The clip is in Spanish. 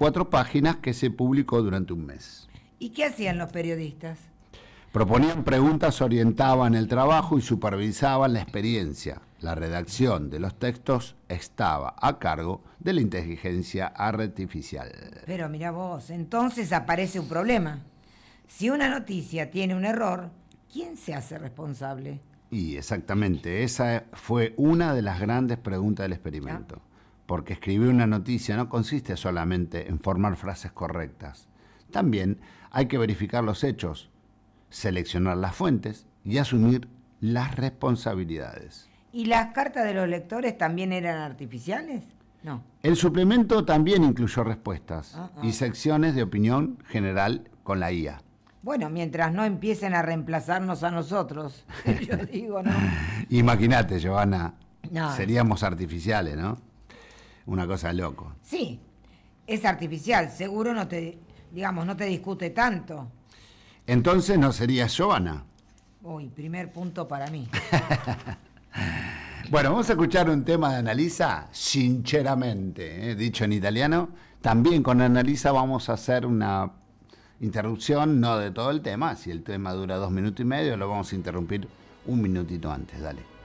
4 páginas que se publicó durante un mes. ¿Y qué hacían los periodistas? Proponían preguntas, orientaban el trabajo y supervisaban la experiencia. La redacción de los textos estaba a cargo de la inteligencia artificial. Pero mira vos, entonces aparece un problema. Si una noticia tiene un error, ¿quién se hace responsable? Y exactamente, esa fue una de las grandes preguntas del experimento. Porque escribir una noticia no consiste solamente en formar frases correctas. También hay que verificar los hechos, seleccionar las fuentes y asumir las responsabilidades. ¿Y las cartas de los lectores también eran artificiales? No. El suplemento también incluyó respuestas y secciones de opinión general con la IA. Bueno, mientras no empiecen a reemplazarnos a nosotros, yo digo, ¿no? Imagínate, Giovanna, No. seríamos artificiales, ¿no? Una cosa loco. Sí, es artificial, seguro no te discute tanto. Entonces no sería Giovanna. Uy, primer punto para mí. Bueno, vamos a escuchar un tema de Annalisa, sinceramente, dicho en italiano. También con Annalisa vamos a hacer una interrupción, no de todo el tema. Si el tema dura 2 minutos y medio, lo vamos a interrumpir un minutito antes. Dale.